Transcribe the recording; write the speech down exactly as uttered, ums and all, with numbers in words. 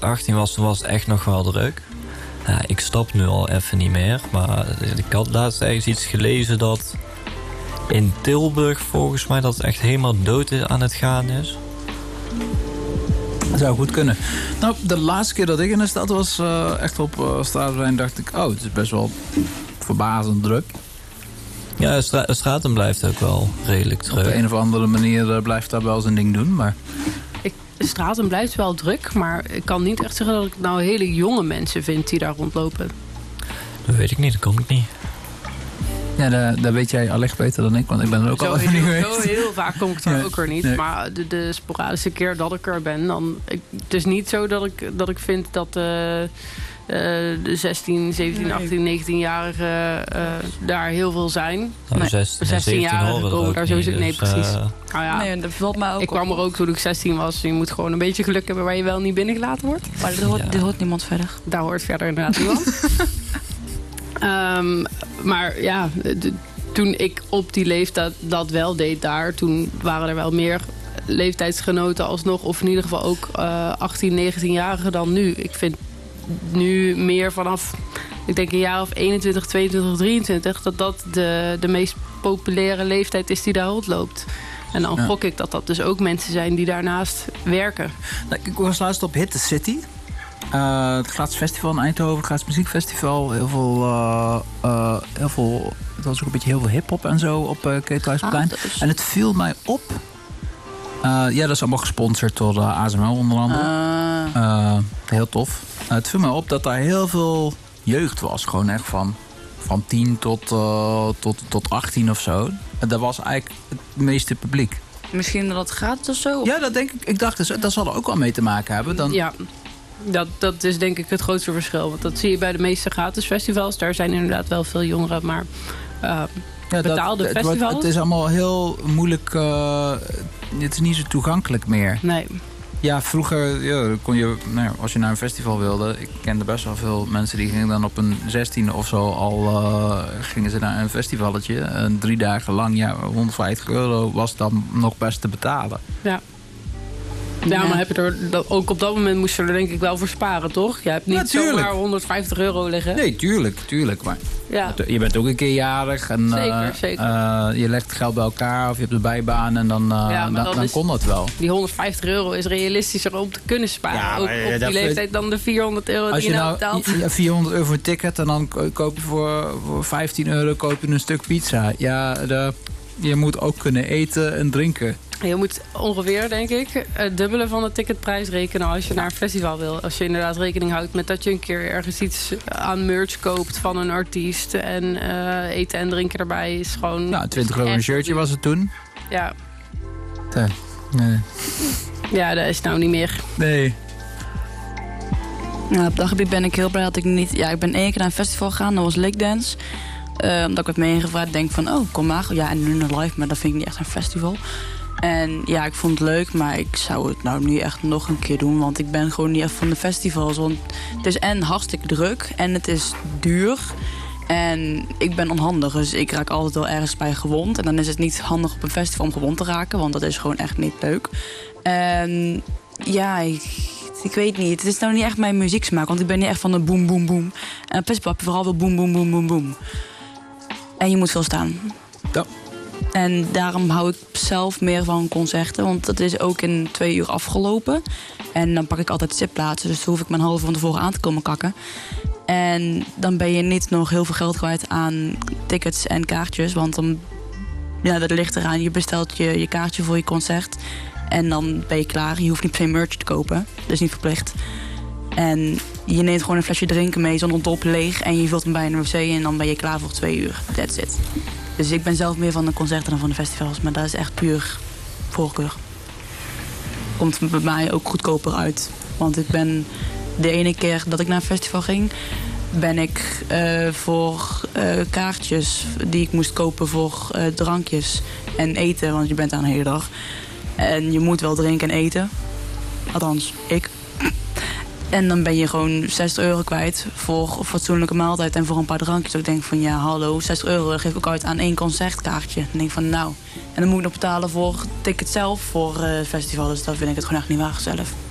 achttien was, toen was het echt nog wel druk. Ja, ik stop nu al even niet meer. Maar ik had laatst ergens iets gelezen dat in Tilburg volgens mij dat het echt helemaal dood aan het gaan is. Dat zou goed kunnen. Nou, de laatste keer dat ik in de stad was, uh, echt op uh, Staatsbrein, dacht ik, oh, het is best wel verbazend druk. Ja, stra- Stratum blijft ook wel redelijk druk. Op de een of andere manier uh, blijft daar wel zijn ding doen, maar... Ik, Stratum blijft wel druk, maar ik kan niet echt zeggen dat ik nou hele jonge mensen vind die daar rondlopen. Dat weet ik niet, dat kom ik niet. Ja, daar, daar weet jij allicht beter dan ik, want ik ben er ook Zo al even niet heel, geweest. zo heel vaak kom ik daar Nee, ook er niet. nee. Maar de, de sporadische keer dat ik er ben, dan... Ik, het is niet zo dat ik, dat ik vind dat uh, uh, de zestien, zeventien, achttien, negentien-jarigen uh, daar heel veel zijn. Nou, Nee, zestien en zestien-jarigen komen daar sowieso... niet, Nee, dus, precies. Uh, nou ja, Nee, dat valt mij ook ik kwam op. er ook toen ik zestien was. Je moet gewoon een beetje geluk hebben waar je wel niet binnengelaten wordt. Maar dit hoort, Ja. dit hoort niemand verder. Daar hoort verder inderdaad niemand. um, maar ja... De, toen ik op die leeftijd dat wel deed daar... toen waren er wel meer leeftijdsgenoten alsnog... of in ieder geval ook uh, achttien, negentien-jarigen dan nu. Ik vind nu meer vanaf... ik denk een jaar of eenentwintig, tweeëntwintig, drieëntwintig... dat dat de, de meest populaire leeftijd is die daar rondloopt. En dan Ja. gok ik dat dat dus ook mensen zijn die daarnaast werken. Nou, ik was laatst op Hit the City. Uh, het Glaats Festival in Eindhoven, het Glaats Muziekfestival. Heel veel, uh, uh, heel veel, het was ook een beetje heel veel hiphop en zo op uh, Ketelhuisplein. Ah, is... En het viel mij op. Uh, ja, dat is allemaal gesponsord door uh, A S M L onder andere. Uh. Uh, heel tof. Uh, het viel mij op dat daar heel veel jeugd was. Gewoon echt van, van tien tot, uh, tot, tot achttien of zo. En dat was eigenlijk het meeste publiek. Misschien dat het gaat of zo? Ja, dat denk ik. Ik dacht, dus, dat zal er ook wel mee te maken hebben. Dan... Ja, dat, dat is denk ik het grootste verschil. Want dat zie je bij de meeste gratis festivals. Daar zijn inderdaad wel veel jongeren, maar... Uh, Ja, betaalde dat, het, festivals? wordt, het is allemaal heel moeilijk. Uh, het is niet zo toegankelijk meer. Nee. Ja, vroeger ja, kon je, nou, als je naar een festival wilde... Ik kende best wel veel mensen die gingen dan op een zestiende of zo al... Uh, gingen ze naar een festivalletje. En drie dagen lang, ja, honderdvijftig euro was dan nog best te betalen. Ja. Ja, Ja. maar heb je er, dat, ook op dat moment moest je er denk ik wel voor sparen, toch? Je hebt niet Ja, tuurlijk. zomaar honderdvijftig euro liggen. Nee, tuurlijk, tuurlijk. Maar Ja. je bent ook een keer jarig en Zeker, uh, zeker. Uh, je legt geld bij elkaar of je hebt een bijbaan en dan, uh, Ja, maar dan, dat dan is- kon dat wel. Die honderdvijftig euro is realistischer om te kunnen sparen. Ja, ook maar op die dat- leeftijd dan de vierhonderd euro Als die je je nou nou betaalt. ja, vierhonderd euro voor een ticket en dan ko- koop je voor, voor vijftien euro koop je een stuk pizza. Ja, de, je moet ook kunnen eten en drinken. Je moet ongeveer, denk ik, het dubbele van de ticketprijs rekenen als je naar een festival wil. Als je inderdaad rekening houdt met dat je een keer ergens iets aan merch koopt van een artiest. En uh, eten en drinken erbij is gewoon... Nou, twintig euro een echt shirtje duur. was het toen. Ja. Ja, nee. Ja, dat is nou niet meer. nee. Ja, op dat gebied ben ik heel blij dat ik niet... Ja, ik ben één keer naar een festival gegaan, dat was Lake Dance. Uh, omdat ik werd meegevraagd, denk van, oh, kom maar. Ja, en nu nog live, maar dat vind ik niet echt een festival. En ja, ik vond het leuk, maar ik zou het nou niet echt nog een keer doen. Want ik ben gewoon niet echt van de festivals. Want het is en hartstikke druk en het is duur. En ik ben onhandig, dus ik raak altijd wel ergens bij gewond. En dan is het niet handig op een festival om gewond te raken, want dat is gewoon echt niet leuk. En ja, ik, ik weet niet. Het is nou niet echt mijn muzieksmaak, want ik ben niet echt van de boem, boem, boem. En op festival heb je vooral wel boem, boem, boem, boem, boem. En je moet veel staan. Ja. En daarom hou ik zelf meer van concerten, want dat is ook in twee uur afgelopen. En dan pak ik altijd zitplaatsen, dus dan hoef ik mijn halve van tevoren aan te komen kakken. En dan ben je niet nog heel veel geld kwijt aan tickets en kaartjes. Want dan, ja, dat ligt eraan. Je bestelt je, je kaartje voor je concert. En dan ben je klaar. Je hoeft niet per se merch te kopen. Dat is niet verplicht. En je neemt gewoon een flesje drinken mee, zonder top leeg. En je vult hem bij een wc en dan ben je klaar voor twee uur. That's it. Dus ik ben zelf meer van de concerten dan van de festivals. Maar dat is echt puur voorkeur. Komt bij mij ook goedkoper uit. Want ik ben... De ene keer dat ik naar een festival ging, ben ik uh, voor uh, kaartjes die ik moest kopen voor uh, drankjes en eten, want je bent daar een hele dag. En je moet wel drinken en eten. Althans, ik. En dan ben je gewoon zestig euro kwijt voor een fatsoenlijke maaltijd en voor een paar drankjes. Ik denk van, ja, hallo, zestig euro geef ik ook uit aan één concertkaartje. Dan denk ik van, nou. En dan moet ik nog betalen voor het ticket zelf voor uh, het festival. Dus dat vind ik het gewoon echt niet waar zelf.